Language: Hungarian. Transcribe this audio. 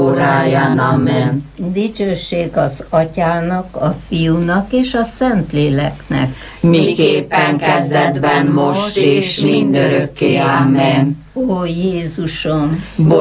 óráján. Amen. Dicsőség az Atyának, a Fiúnak és a Szentléleknek. Miképpen kezdetben, most és mindörökké. Amen. Ó Jézusom!